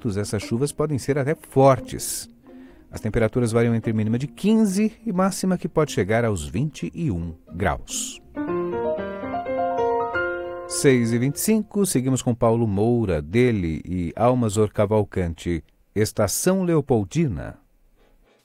momentos, essas chuvas podem ser até fortes. As temperaturas variam entre mínima de 15 e máxima que pode chegar aos 21 graus. 6h25, seguimos com Paulo Moura, dele e Almazor Cavalcante, Estação Leopoldina.